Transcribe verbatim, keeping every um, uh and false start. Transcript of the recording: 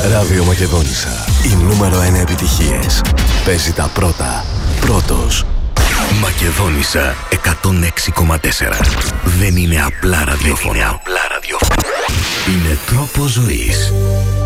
Ράδιο Μακεδόνισσα. Οι νούμερο ένα επιτυχίες. Παίζει τα πρώτα. Πρώτος. Μακεδόνισσα εκατόν έξι κόμμα τέσσερα. Δεν είναι απλά ραδιόφωνο. Είναι τρόπος ζωής.